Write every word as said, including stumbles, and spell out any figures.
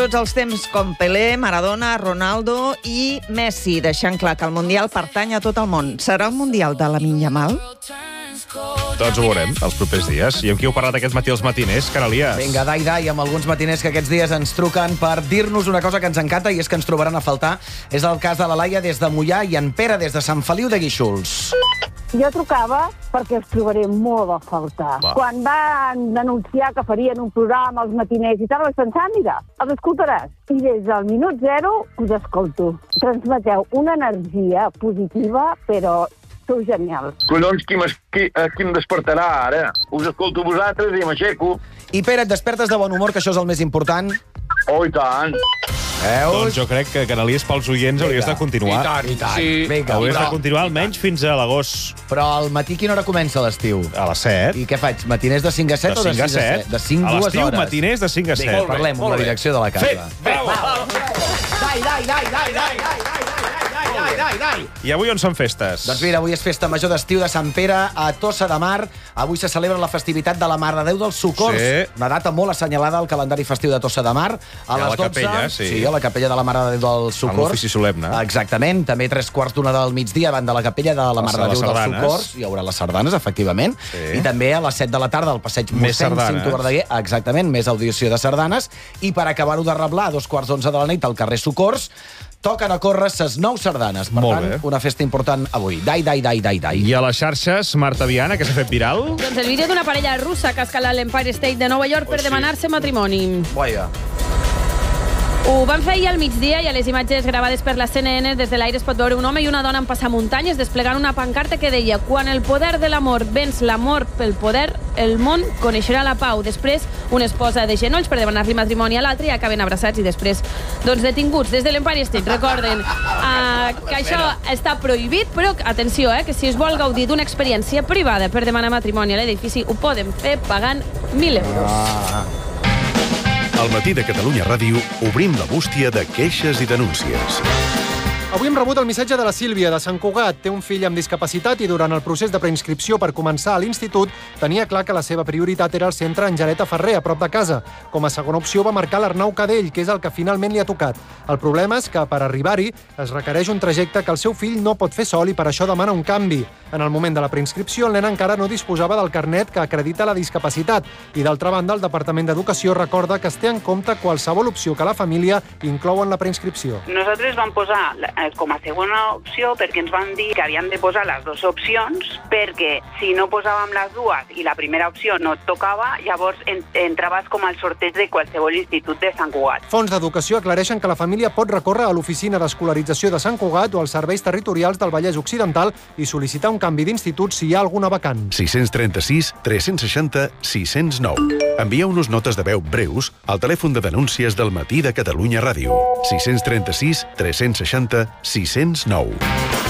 Tots els temps com Pelé, Maradona, Ronaldo i Messi, deixant clar que el Mundial pertany a tot el món. Serà el Mundial de Lamine Yamal? Tots ho veurem els propers dies. I amb qui heu parlat aquest matí els matiners, Canalies? Vinga, dai, dai, amb alguns matiners que aquests dies ens truquen per dir-nos una cosa que ens encanta i és que ens trobaran a faltar. És el cas de la Laia des de Moià i en Pere des de Sant Feliu de Guíxols. Jo trucava perquè els trobaré molt a faltar. Va. Quan van anunciar que farien un programa als matiners i tal, vaig pensar, mira, els escoltaràs. I des del minut zero us escolto. Transmeteu una energia positiva, però sou genial. Collons, qui, qui, qui em despertarà ara? Us escolto vosaltres i m'aixeco. I Pere, et despertes de bon humor, que això és el més important. Oh, i tant. Veus? Doncs jo crec que Canalies pels oients hauries de continuar. I tant, i tant. Sí. Vinga, Hauries però, de continuar almenys fins a l'agost. però al matí quina hora comença l'estiu? A les set. I què faig? Matiners de cinc a set De o de cinc a sis a set? set. De cinc, A dues l'estiu, hores. matiners de cinc a set. Vinga, parlem amb la direcció de la casa. Fet! Bravo! Dai, dai, dai, dai, dai, dai, dai, dai, dai. I avui on són festes? Doncs mira, avui és festa major d'estiu de Sant Pere a Tossa de Mar. Avui se celebra la festivitat de la Mare de Déu dels Socors. Sí. Una data molt assenyalada al calendari festiu de Tossa de Mar. A, a les la dotze, capella, sí. Sí, a la capella de la Mare de Déu dels Socors. En l'ofici solemne. Exactament. També tres quarts d'una del migdia davant de la capella de la Mare de Les Déu dels sardanes. Socors. Hi haurà les sardanes, efectivament. Sí. I també a les set de la tarda al passeig Més mossèn sardanes. Cinto Verdaguer. Exactament, més audició de sardanes. I per acabar-ho de reblar, a dos quarts d'onze de la nit al carrer Socors, toquen a córrer ses nou sardanes. Per Molt tant, bé. una festa important avui. Dai, dai, dai, dai, dai. I a les xarxes, Marta Viana, que s'ha fet viral? Doncs el vídeo d'una parella russa que ha escalat l'Empire State de Nova York per Oh, sí. demanar-se matrimoni. Vaja. Ho van fer ahir al migdia i a les imatges gravades per la C N N des de l'aire es pot veure un home i una dona en passamuntanyes desplegant una pancarta que deia: quan el poder de l'amor venç l'amor pel poder, el món coneixerà la pau. Després, una es posa de genolls per demanar-li matrimoni a l'altre i acaben abraçats i després, doncs, detinguts des de l'Empire State. Recorden uh, que això està prohibit, però atenció, eh, que si es vol gaudir d'una experiència privada per demanar matrimoni a l'edifici, ho poden fer pagant mil euros. Ah. Al matí de Catalunya Ràdio obrim la bústia de queixes i denúncies. Avui hem rebut el missatge de la Sílvia, de Sant Cugat. Té un fill amb discapacitat i durant el procés de preinscripció per començar a l'institut tenia clar que la seva prioritat era el centre Angeleta Ferrer, a prop de casa. Com a segona opció va marcar l'Arnau Cadell, que és el que finalment li ha tocat. El problema és que per arribar-hi es requereix un trajecte que el seu fill no pot fer sol i per això demana un canvi. En el moment de la preinscripció, el nen encara no disposava del carnet que acredita la discapacitat i, d'altra banda, el Departament d'Educació recorda que es té en compte qualsevol opció que la família inclou en la preinscripció. Nosaltres vam posar com a segona opció perquè ens van dir que havíem de posar les dues opcions perquè si no posàvem les dues i la primera opció no et tocava, llavors en, entraves com al sorteig de qualsevol institut de Sant Cugat. Fons d'Educació aclareixen que la família pot recórrer a l'oficina d'escolarització de Sant Cugat o als serveis territorials del Vallès Occidental i sol·licitar un canvi d'institut si hi ha alguna vacant. sis trenta-sis tres cents seixanta sis cents nou. Envieu-nos notes de veu breus al telèfon de denúncies del matí de Catalunya Ràdio. sis trenta-sis tres cents seixanta sis cents nou.